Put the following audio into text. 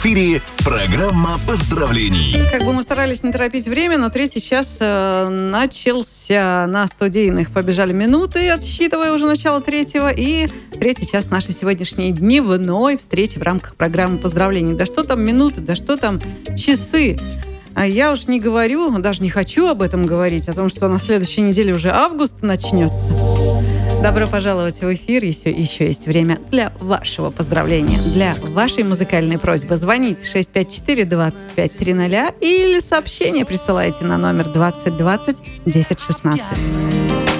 эфире программа поздравлений. Как бы мы старались не торопить время, но третий час начался. На студийных побежали минуты, отсчитывая уже начало третьего. И третий час нашей сегодняшней дневной встречи в рамках программы поздравлений. Да что там минуты, да что там часы. А я уж не говорю, даже не хочу об этом говорить, о том, что на следующей неделе уже август начнется. Добро пожаловать в эфир. Еще есть время для вашего поздравления, для вашей музыкальной просьбы. Звоните 654-2530 или сообщение присылайте на номер 2020 1016.